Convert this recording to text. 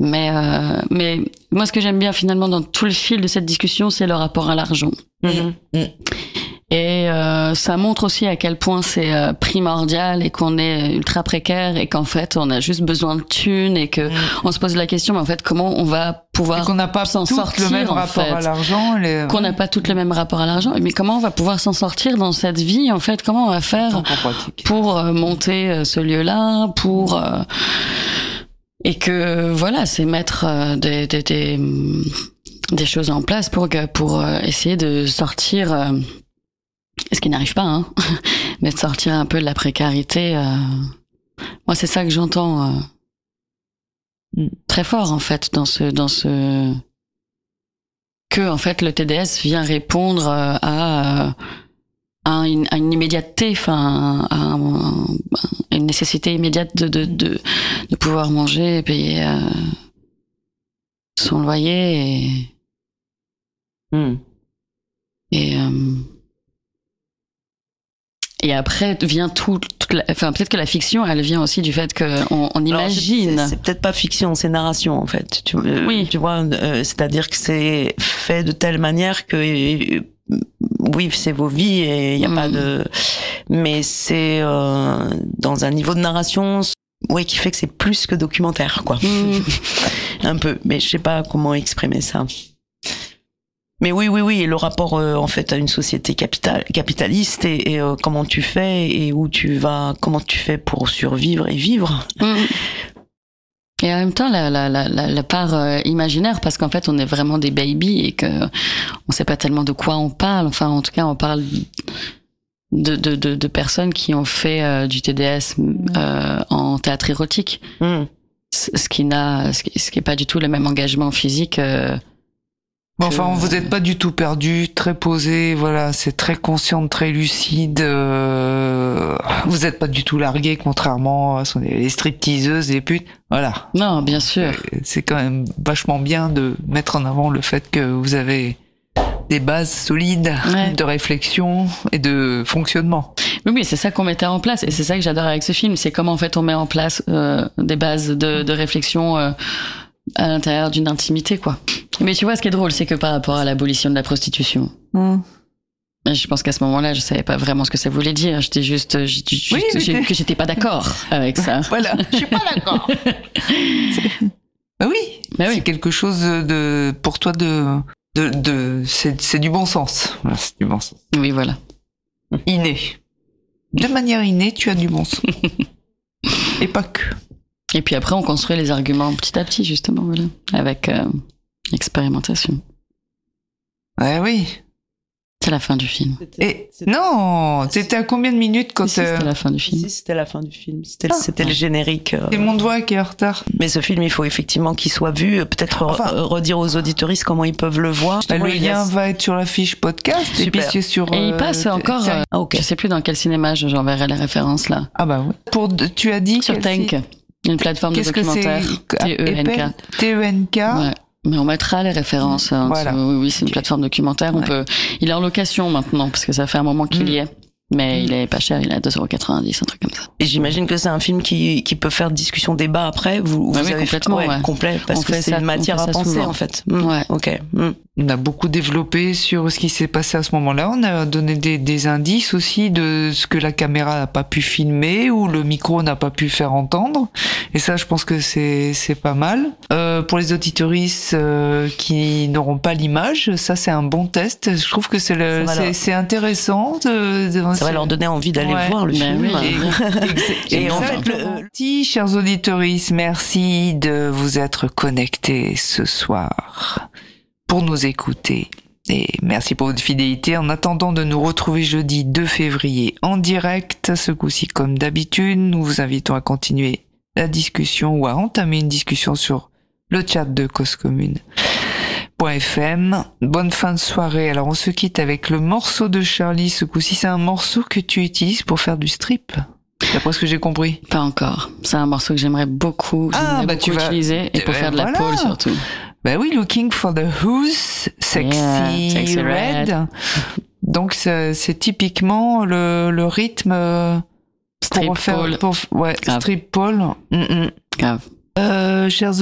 Mais moi, ce que j'aime bien finalement dans tout le fil de cette discussion, c'est le rapport à l'argent. Et ça montre aussi à quel point c'est primordial et qu'on est ultra précaire et qu'en fait on a juste besoin de thunes et que on se pose la question, mais en fait comment on va pouvoir qu'on n'a pas s'en sortir, le même rapport à l'argent, qu'on n'a pas tout le même rapport à l'argent, mais comment on va pouvoir s'en sortir dans cette vie en fait, comment on va faire pour monter ce lieu-là, pour et que voilà, c'est mettre des choses en place pour essayer de sortir ce qui n'arrive pas, hein, mais de sortir un peu de la précarité. Moi, c'est ça que j'entends très fort, en fait, dans ce que, en fait, le TDS vient répondre à une immédiateté, enfin, à une nécessité immédiate de pouvoir manger et payer son loyer et après vient enfin peut-être que la fiction, elle vient aussi du fait que on imagine. C'est peut-être pas fiction, c'est narration en fait. Tu vois, c'est-à-dire que c'est fait de telle manière que oui, c'est vos vies et il y a pas de. Mais c'est dans un niveau de narration, oui, qui fait que c'est plus que documentaire, quoi. Un peu, mais je sais pas comment exprimer ça. Mais oui, le rapport en fait à une société capitaliste et comment tu fais et où tu vas, comment tu fais pour survivre et vivre. Et en même temps, la part imaginaire, parce qu'en fait, on est vraiment des babies et que on sait pas tellement de quoi on parle. Enfin, en tout cas, on parle de personnes qui ont fait du TDS en théâtre érotique, ce qui est pas du tout le même engagement physique. Enfin, vous n'êtes pas du tout perdu, très posé, voilà, c'est très consciente, très lucide. Vous n'êtes pas du tout largué, contrairement à les stripteaseuses et les putes. Voilà. Non, bien sûr. C'est quand même vachement bien de mettre en avant le fait que vous avez des bases solides de réflexion et de fonctionnement. Oui, c'est ça qu'on mettait en place et c'est ça que j'adore avec ce film, c'est comment en fait on met en place des bases de réflexion à l'intérieur d'une intimité, quoi. Mais tu vois, ce qui est drôle, c'est que par rapport à l'abolition de la prostitution, je pense qu'à ce moment-là, je savais pas vraiment ce que ça voulait dire. J'étais juste que j'étais pas d'accord avec ça. Voilà, je suis pas d'accord. C'est quelque chose de pour toi c'est du bon sens. Voilà, c'est du bon sens. Oui, voilà. Inné. De manière innée, tu as du bon sens. Et pas que. Et puis après, on construit les arguments petit à petit, justement, voilà, avec expérimentation. Ouais, oui. C'est la fin du film. Non, t'étais à combien de minutes quand c'était la fin du film. C'était la fin du film. C'était le générique. C'est mon doigt qui est en retard. Mais ce film, il faut effectivement qu'il soit vu. Peut-être redire aux auditeuristes comment ils peuvent le voir. Le lien va être sur la fiche podcast. Super. Et puis c'est sur. Et il passe encore. Je sais plus dans quel cinéma. J'enverrai les références là. Ah bah oui. Tu as dit sur Tenk, une plateforme de documentaire. TENK. TENK. Ouais. Mais on mettra les références. Voilà. Oui, c'est une plateforme documentaire. Il est en location maintenant parce que ça fait un moment qu'il y est. Mais il est pas cher, il est à 2,90€, un truc comme ça. Et j'imagine que c'est un film qui peut faire discussion débat après. Vous avez complètement, complet, parce que c'est une matière à penser souvent. en fait. Ouais. Ok. On a beaucoup développé sur ce qui s'est passé à ce moment-là. On a donné des indices aussi de ce que la caméra n'a pas pu filmer ou le micro n'a pas pu faire entendre. Et ça, je pense que c'est pas mal. Pour les auditoristes qui n'auront pas l'image, ça c'est un bon test. Je trouve que c'est intéressant. Ça va leur donner envie d'aller voir le film. Et en fait, chers auditoristes, merci de vous être connectés ce soir pour nous écouter. Et merci pour votre fidélité. En attendant de nous retrouver jeudi 2 février en direct, ce coup-ci comme d'habitude, nous vous invitons à continuer la discussion ou à entamer une discussion sur le chat de Cause Commune. .fm. Bonne fin de soirée. Alors on se quitte avec le morceau de Charlie. Ce coup-ci, c'est un morceau que tu utilises pour faire du strip, d'après ce que j'ai compris. Pas encore. C'est un morceau que j'aimerais beaucoup, utiliser et pour faire de la pole surtout. Bah oui, Looking for the Who's Sexy Red. Donc c'est typiquement le rythme strip pour faire pole. strip pole. Grave. Chers